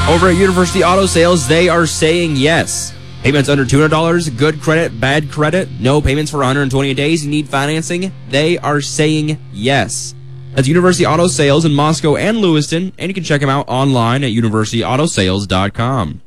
Over at University Auto Sales, they are saying yes. Payments under $200, good credit, bad credit, no payments for 120 days, you need financing, they are saying yes. That's University Auto Sales in Moscow and Lewiston, and you can check them out online at universityautosales.com.